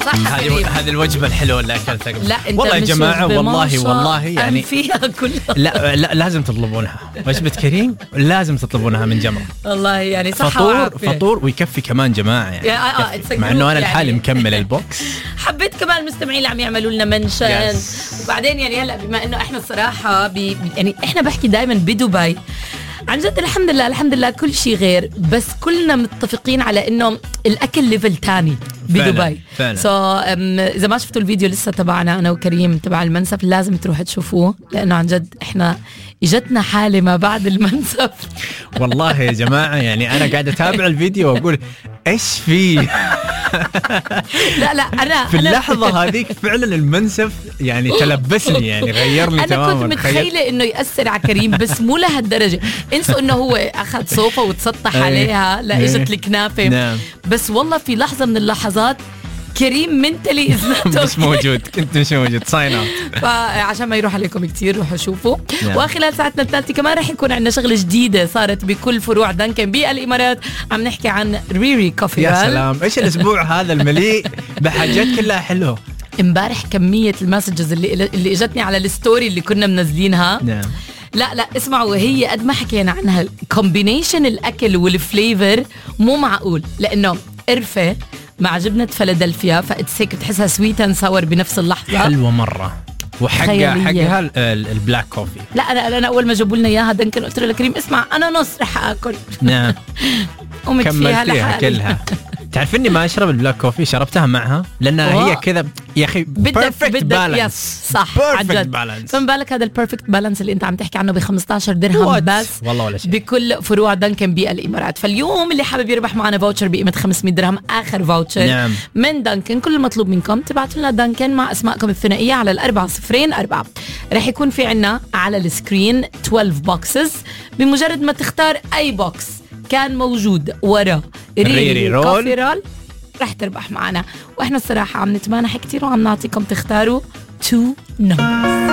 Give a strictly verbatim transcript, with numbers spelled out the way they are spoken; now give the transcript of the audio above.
صح هذه هذه الوجبة الحلوة اللي أكلتها قبل. لا انت والله يا مش جماعة وجبة والله ماشا والله يعني فيها كلها. لا لا لازم تطلبونها وجبة كريم لازم تطلبونها من جمرة. والله يعني صح فطور وعافية. فطور ويكفي كمان جماعة يعني يا آه آه مع إنه أنا لحالي يعني. مكمل البوكس. حبيت كمان المستمعين اللي عم يعملوا لنا منشن Yes. وبعدين يعني هلا بما انه احنا الصراحه بي يعني احنا بحكي دائما بدبي عن جد الحمد لله الحمد لله كل شيء غير، بس كلنا متفقين على انه الاكل ليفل تاني بدبي. فعلا سو so, اذا ما شفتوا الفيديو لسه تبعنا انا وكريم تبع المنسف لازم تروحوا تشوفوه، لانه عن جد احنا اجتنا حاله ما بعد المنسف. والله يا جماعة يعني أنا قاعد أتابع الفيديو وأقول إيش فيه. لا لا انا في اللحظة هذيك فعلا المنسف يعني تلبسني يعني غيرني تماما. انا كنت متخيله انه يأثر على كريم بس مو لهالدرجه. انسوا انه هو اخذ صوفة وتسطح عليها لاجت الكنافه. نعم. بس والله في لحظه من اللحظات كريم منتلي مش موجود، كنت مش موجود ساين اوت. فعشان ما يروح عليكم كتير روحوا شوفوا. نعم. وخلال ساعتنا الثالثه كمان رح يكون عندنا شغله جديده صارت بكل فروع دانكن بالامارات. عم نحكي عن ريري كوفي. يا سلام ايش الاسبوع هذا المليء بحاجات كلها حلوه. امبارح كميه المسجز اللي اللي اجتني على الستوري اللي كنا منزلينها. نعم. لا لا اسمعوا، هي قد ما حكينا عنها كومبينيشن الاكل والفليفر مو معقول، لانه قرفه مع جبنه فيلادلفيا فاتسيك بتحسها سويت اند ساور بنفس اللحظه. حلوه مره. وحقها حقها البلاك كوفي. لا انا انا اول ما جابوا لنا اياها دنكن قلت له كريم اسمع انا نص رح اكل. نعم. قمت فيها كملتيها كلها. تعرف اني ما اشرب البلاك كوفي، شربتها معها لانها هي كذا يا اخي بيرفكت بالانس. صح عن جد. فما بالك هذا البيرفكت بالانس اللي انت عم تحكي عنه ب خمستاشر درهم بس والله ولا شيء بكل فروع دانكن بالامارات. فاليوم اللي حابب يربح معنا فاوتشر بقيمه خمسمية درهم اخر فاوتشر. نعم. من دانكن كل المطلوب منكم تبعتوا لنا دانكن مع اسماءكم الثنائيه على الأربعة صفرين أربعة. رح يكون في عنا على السكرين اثناشر بوكسز. بمجرد ما تختار اي بوكس كان موجود ورا ريري كوفي رول رح تربح معنا. واحنا الصراحة عم نتمانح كتير وعم نعطيكم تختاروا تو نمبرز.